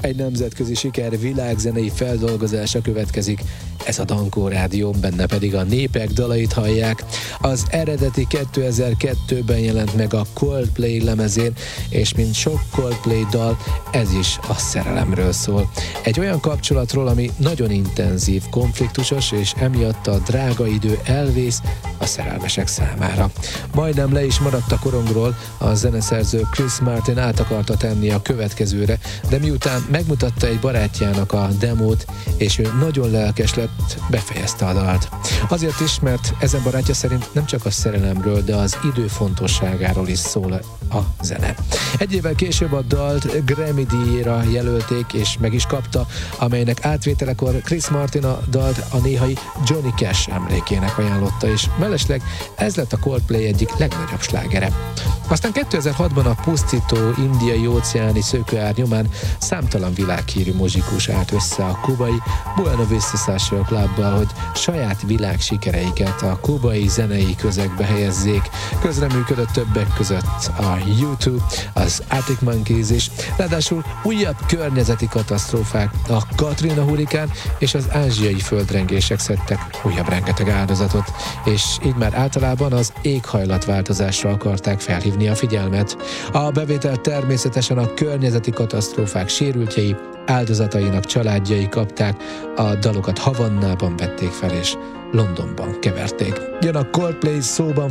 Egy nemzetközi siker világzenei feldolgozása következik, ez a Dankó Rádió, benne pedig a népek dalait hallják. Az eredeti 2002-ben jelent meg a Coldplay lemezén, és mint sok Coldplay dal, ez is a szerelemről szól. Egy olyan kapcsolatról, ami nagyon intenzív, konfliktusos, és emiatt a drága idő elvész a szerelmesek számára. Majdnem le is maradt a korongról, a zeneszerző Chris Martin át akarta tenni a következőre, de miután megmutatta egy barátjának a demót, és ő nagyon lelkes lett, befejezte a dalt. Azért is, mert ezen barátja szerint nem csak a szerelemről, de az idő fontosságáról is szól a zene. Egy évvel később a dalt Grammy-díjra jelölték, és meg is kapta, amelynek átvételekor Chris Martin a dalt a néhai Johnny Cash emlékének ajánlotta, és mellesleg ez lett a Coldplay egyik legnagyobb slágere. Aztán 2006-ban a pusztító indiai óceáni szökőár nyomán számtalan világhírű muzsikus állt össze a kubai Buena Vista Social Clubbal, hogy saját világsikereiket a kubai zenei közegbe helyezzék. Közreműködött többek között a U2, az Arctic Monkeys is, ráadásul újabb környezeti katasztrófák, a Katrina hurrikán és az ázsiai földrengések szedtek újabb rengeteg áldozatot, és így már általában az éghajlatváltozásra akarták felhívni a figyelmet. A bevételt természetesen a környezeti katasztrófák sérültjei, áldozatainak családjai kapták, a dalokat Havannában vették fel, és Londonban keverték. Jön a Coldplay szóban